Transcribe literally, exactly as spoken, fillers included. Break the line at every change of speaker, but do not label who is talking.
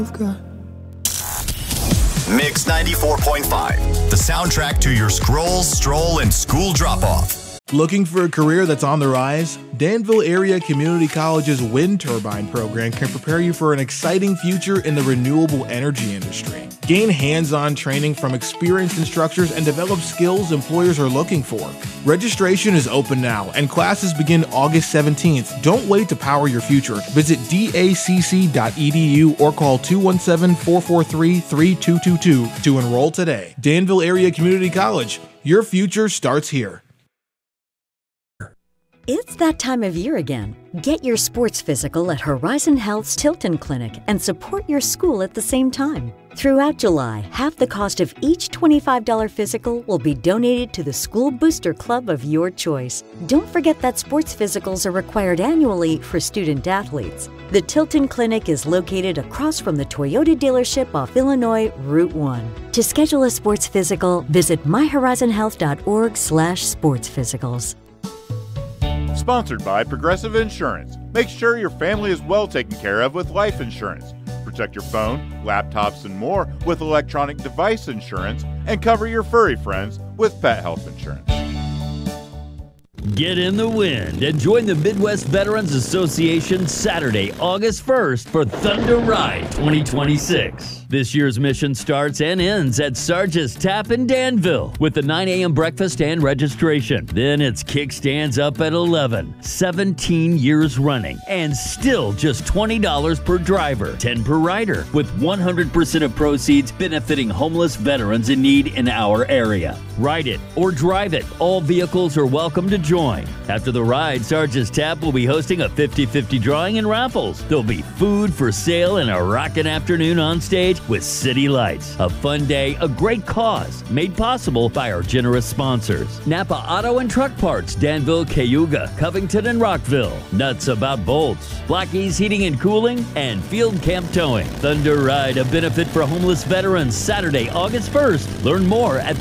Mix ninety-four point five, the soundtrack to your scroll, stroll, and school drop-off.
Looking for a career that's on the rise? Danville Area Community College's wind turbine program can prepare you for an exciting future in the renewable energy industry. Gain hands-on training from experienced instructors and develop skills employers are looking for. Registration is open now, and classes begin August seventeenth. Don't wait to power your future. Visit D A C C dot E D U or call two one seven, four four three, three two two two to enroll today. Danville Area Community College. Your future starts here.
It's that time of year again. Get your sports physical at Horizon Health's Tilton Clinic and support your school at the same time. Throughout July, half the cost of each twenty-five dollar physical will be donated to the School Booster Club of your choice. Don't forget that sports physicals are required annually for student athletes. The Tilton Clinic is located across from the Toyota dealership off Illinois Route one. To schedule a sports physical, visit my horizon health dot org slash sports physicals.
Sponsored by Progressive Insurance. Make sure your family is well taken care of with life insurance. Protect your phone, laptops, and more with electronic device insurance, and cover your furry friends with pet health insurance.
Get in the wind and join the Midwest Veterans Association Saturday, August first for Thunder Ride twenty twenty-six. This year's mission starts and ends at Sarge's Tap in Danville with the nine a m breakfast and registration. Then it's kickstands up at eleven. seventeen years running and still just twenty dollars per driver, ten per rider, with one hundred percent of proceeds benefiting homeless veterans in need in our area. Ride it or drive it. All vehicles are welcome to join. After the ride, Sarge's Tap will be hosting a fifty fifty drawing and raffles. There'll be food for sale and a rockin' afternoon on stage with City Lights. A fun day, a great cause, made possible by our generous sponsors. Napa Auto and Truck Parts, Danville, Cayuga, Covington, and Rockville. Nuts About Bolts, Blackie's Heating and Cooling, and Field Camp Towing. Thunder Ride, a benefit for homeless veterans, Saturday, August first. Learn more at